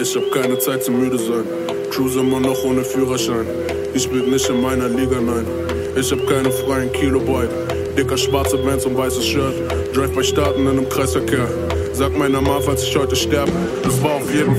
Ich hab keine Zeit zum müde sein. Cruise immer noch ohne Führerschein. Ich spielt nicht in meiner Liga, nein. Ich hab keine freien Kilobyte. Dicker schwarze Bands und weißes Shirt. Drive bei Starten in einem Kreisverkehr. Sag meiner Mama, falls ich heute sterbe, das war auf jeden